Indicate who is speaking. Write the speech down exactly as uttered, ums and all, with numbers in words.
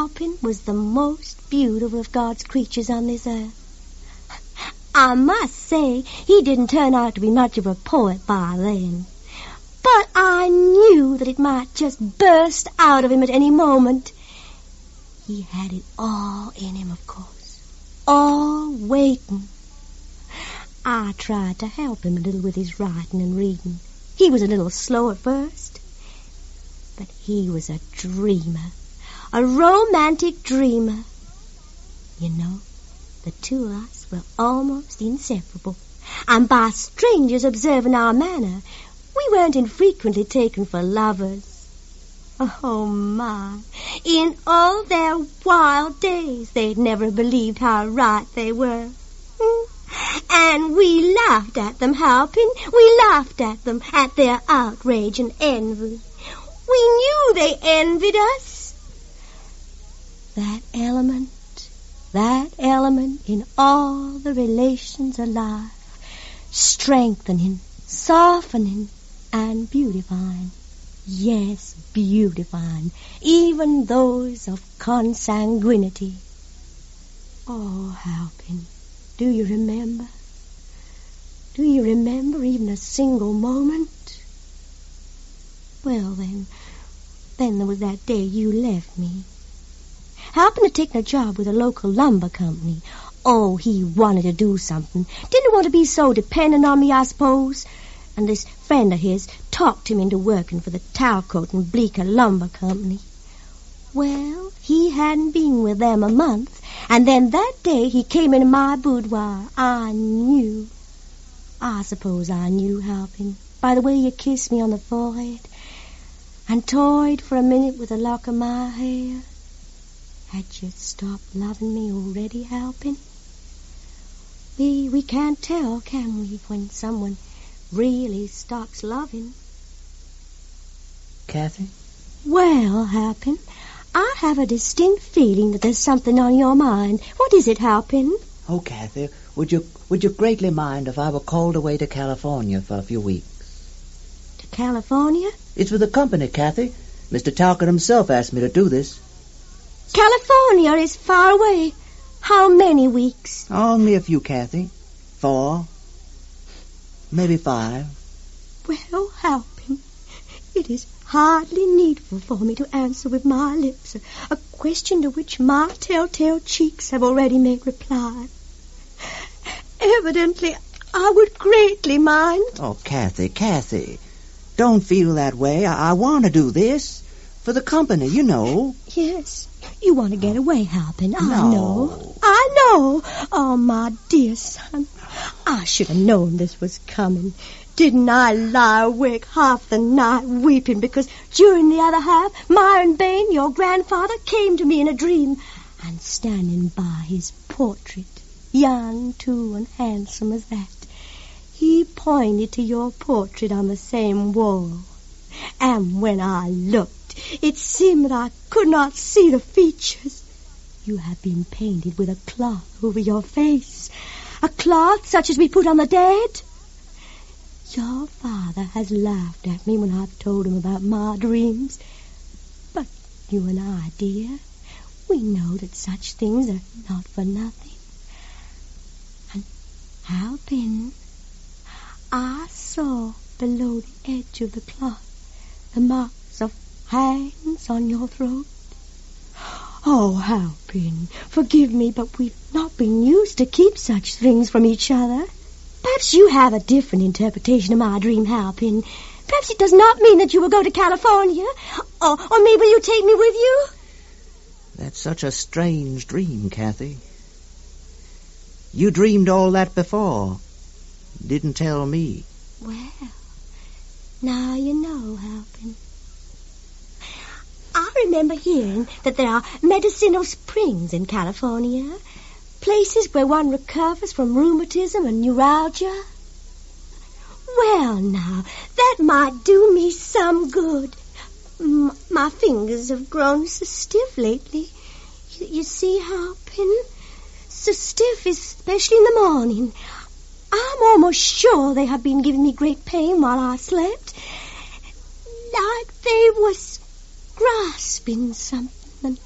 Speaker 1: Halpin was the most beautiful of God's creatures on this earth. I must say, he didn't turn out to be much of a poet by then. But I knew that it might just burst out of him at any moment. He had it all in him, of course. All waiting. I tried to help him a little with his writing and reading. He was a little slow at first. But he was a dreamer. A romantic dreamer. You know, the two of us were almost inseparable. And by strangers observing our manner, we weren't infrequently taken for lovers. Oh, my. In all their wild days, they'd never believed how right they were. And we laughed at them, Halpin. We laughed at them, at their outrage and envy. We knew they envied us. That element, that element in all the relations of life, strengthening, softening, and beautifying. Yes, beautifying, even those of consanguinity. Oh, Halpin, do you remember? Do you remember even a single moment? Well, then, then there was that day you left me. Halpin had taken a job with a local lumber company. Oh, he wanted to do something. Didn't want to be so dependent on me, I suppose. And this friend of his talked him into working for the Talcote and Bleecker Lumber Company. Well, he hadn't been with them a month, and then that day he came into my boudoir. I knew. I suppose I knew, Halpin, by the way you kissed me on the forehead and toyed for a minute with a lock of my hair. Had you stopped loving me already, Halpin? We, we can't tell, can we, when someone really stops loving?
Speaker 2: Kathy?
Speaker 1: Well, Halpin, I have a distinct feeling that there's something on your mind. What is it, Halpin?
Speaker 2: Oh, Kathy, would you would you greatly mind if I were called away to California for a few weeks?
Speaker 1: To California?
Speaker 2: It's with the company, Kathy. Mister Talcott himself asked me to do this.
Speaker 1: California is far away. How many weeks?
Speaker 2: Only a few, Kathy. Four. Maybe five.
Speaker 1: Well, Halpin, it is hardly needful for me to answer with my lips a, a question to which my telltale cheeks have already made reply. Evidently, I would greatly mind.
Speaker 2: Oh, Kathy, Kathy, don't feel that way. I, I want to do this for the company, you know.
Speaker 1: Yes, you want to get away, Halpin. I
Speaker 2: No.
Speaker 1: know. I know. Oh, my dear son, I should have known this was coming. Didn't I lie awake half the night weeping because during the other half, Myron Bain, your grandfather, came to me in a dream, and standing by his portrait, young, too, and handsome as that, he pointed to your portrait on the same wall. And when I looked, it seemed that I could not see the features. You have been painted with a cloth over your face, a cloth such as we put on the dead. Your father has laughed at me when I've told him about my dreams. But you and I, dear, we know that such things are not for nothing. And Halpin, I saw below the edge of the cloth the marks of hands on your throat. Oh, Halpin, forgive me, but we've not been used to keep such things from each other. Perhaps you have a different interpretation of my dream, Halpin. Perhaps it does not mean that you will go to California. Or, or maybe you'll take me with you.
Speaker 2: That's such a strange dream, Kathy. You dreamed all that before. Didn't tell me.
Speaker 1: Well, now you know, Halpin. I remember hearing that there are medicinal springs in California. Places where one recovers from rheumatism and neuralgia. Well, now, that might do me some good. M- my fingers have grown so stiff lately. You, you see, Halpin? So stiff, especially in the morning. I'm almost sure they have been giving me great pain while I slept. Like they was grasping something.